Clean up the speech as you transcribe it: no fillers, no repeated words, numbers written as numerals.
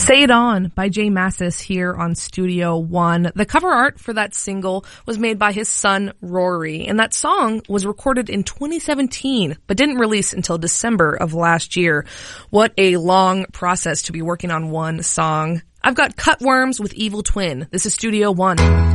Say It On by Jay Mascis here on Studio One. The cover art for that single was made by his son Rory, and that song was recorded in 2017 but didn't release until December of last year. What a long process to be working on one song. I've got Cutworms with Evil Twin. This is Studio One.